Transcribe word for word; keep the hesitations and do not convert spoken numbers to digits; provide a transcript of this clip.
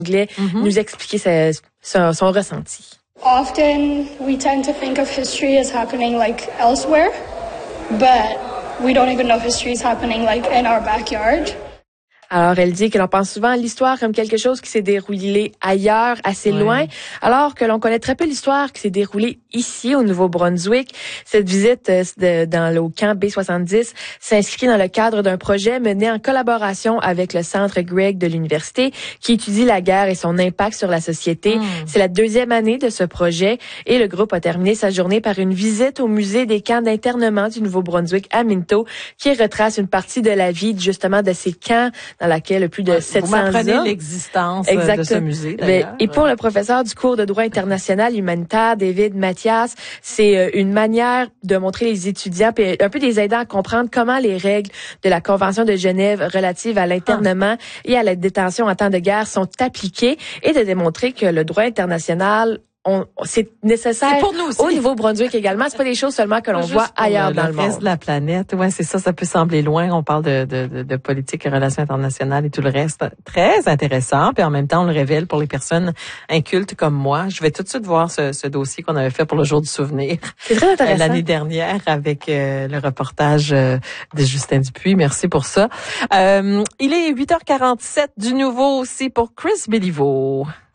anglais, mm-hmm. nous expliquer sa, son, son ressenti. Often we tend to think of history as happening like elsewhere, but we don't even know history is happening like in our backyard. Alors, elle dit que l'on pense souvent à l'histoire comme quelque chose qui s'est déroulé ailleurs, assez ouais. loin, alors que l'on connaît très peu l'histoire qui s'est déroulée ici, au Nouveau-Brunswick. Cette visite de, dans le camp B soixante-dix s'inscrit dans le cadre d'un projet mené en collaboration avec le Centre Gregg de l'Université, qui étudie la guerre et son impact sur la société. Mm. C'est la deuxième année de ce projet et le groupe a terminé sa journée par une visite au musée des camps d'internement du Nouveau-Brunswick à Minto, qui retrace une partie de la vie, justement, de ces camps dans laquelle plus de sept cents hommes. Vous m'apprenez l'existence Exactement. de ce musée, d'ailleurs. Et pour le professeur du cours de droit international humanitaire, David Mathias, c'est une manière de montrer les étudiants, puis un peu les aider à comprendre comment les règles de la Convention de Genève relatives à l'internement ah. et à la détention en temps de guerre sont appliquées et de démontrer que le droit international On, c'est nécessaire c'est pour nous aussi. Au Nouveau-Brunswick également. C'est pas des choses seulement que l'on voit ailleurs le, dans le le monde. Le reste de la planète, ouais, c'est ça. Ça peut sembler loin. On parle de, de, de, de politique et relations internationales et tout le reste. Très intéressant. Puis en même temps, on le révèle pour les personnes incultes comme moi. Je vais tout de suite voir ce, ce dossier qu'on avait fait pour le Jour du souvenir. C'est très intéressant. L'année dernière avec euh, le reportage euh, de Justin Dupuis. Merci pour ça. Euh, il est huit heures quarante-sept du nouveau aussi pour Chris Béliveau.